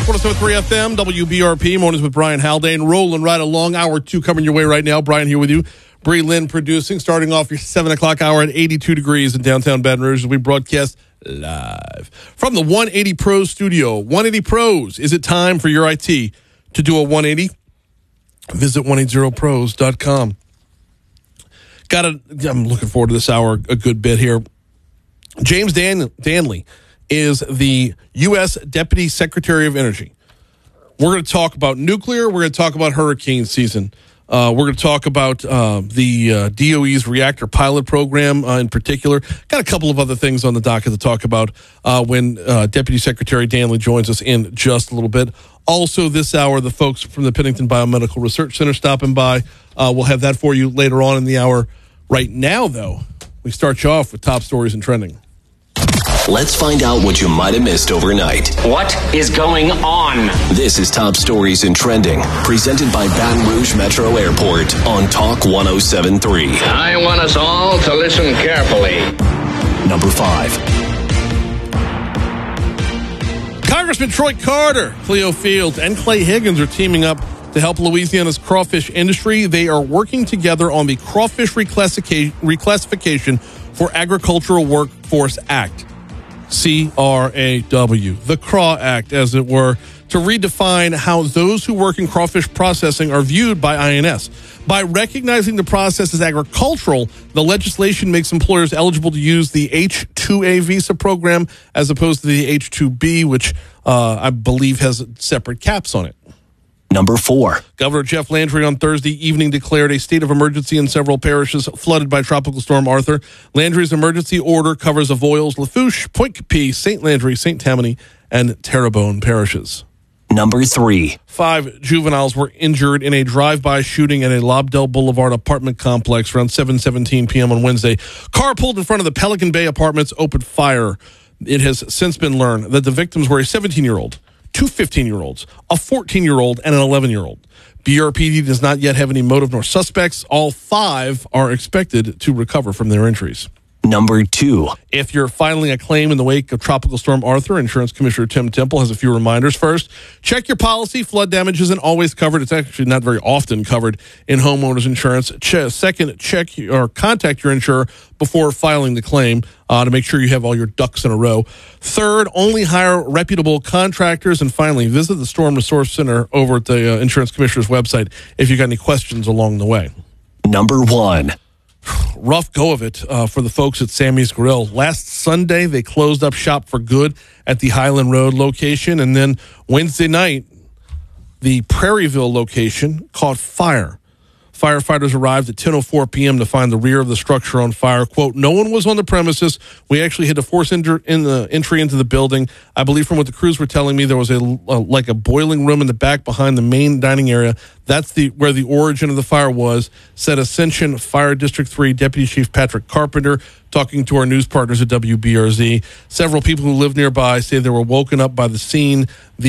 107.3 FM, WBRP, Mornings with Brian Haldane, rolling right along. Hour 2 coming your way right now. Brian here with you. Bree Lynn producing, starting off your 7 o'clock hour at 82 degrees in downtown Baton Rouge as we broadcast live from the 180 Pros studio. 180 Pros, is it time for your IT to do a 180? Visit 180pros.com. I'm looking forward to this hour a good bit here. James Danley is the U.S. Deputy Secretary of Energy. We're going to talk about nuclear. We're going to talk about hurricane season. We're going to talk about the DOE's reactor pilot program in particular. Got a couple of other things on the docket to talk about when Deputy Secretary Danley joins us in just a little bit. Also this hour, the folks from the Pennington Biomedical Research Center stopping by. We'll have that for you later on in the hour. Right now, though, we start you off with top stories and trending. Let's find out what you might have missed overnight. What is going on? This is Top Stories and Trending, presented by Baton Rouge Metro Airport on Talk 107.3. I want us all to listen carefully. Number 5. Congressman Troy Carter, Cleo Fields, and Clay Higgins are teaming up to help Louisiana's crawfish industry. They are working together on the Crawfish Reclassification for Agricultural Workforce Act. CRAW, the CRAW Act, as it were, to redefine how those who work in crawfish processing are viewed by INS. By recognizing the process as agricultural, the legislation makes employers eligible to use the H-2A visa program as opposed to the H-2B, which I believe has separate caps on it. Number 4. Governor Jeff Landry on Thursday evening declared a state of emergency in several parishes flooded by Tropical Storm Arthur. Landry's emergency order covers Avoyelles, Lafourche, Pointe-Coupee, St. Landry, St. Tammany, and Terrebonne parishes. Number 3. 5 juveniles were injured in a drive-by shooting at a Lobdell Boulevard apartment complex around 7:17 p.m. on Wednesday. Car pulled in front of the Pelican Bay Apartments opened fire. It has since been learned that the victims were a 17-year-old, 2 15-year-olds, a 14-year-old, and an 11-year-old. BRPD does not yet have any motive nor suspects. All 5 are expected to recover from their injuries. Number 2. If you're filing a claim in the wake of Tropical Storm Arthur, Insurance Commissioner Tim Temple has a few reminders. First, check your policy. Flood damage isn't always covered. It's actually not very often covered in homeowners insurance. Second, check or contact your insurer before filing the claim to make sure you have all your ducks in a row. Third, only hire reputable contractors. And finally, visit the Storm Resource Center over at the Insurance Commissioner's website if you've got any questions along the way. Number 1. Rough go of it for the folks at Sammy's Grill. Last Sunday, they closed up shop for good at the Highland Road location. And then Wednesday night, the Prairieville location caught fire. Firefighters arrived at 10:04 p.m. to find the rear of the structure on fire. Quote, no one was on the premises. We actually had to force entry into the building. I believe from what the crews were telling me, there was like a boiling room in the back behind the main dining area. That's where the origin of the fire was, said Ascension Fire District 3 Deputy Chief Patrick Carpenter, talking to our news partners at WBRZ. Several people who live nearby say they were woken up by the scene.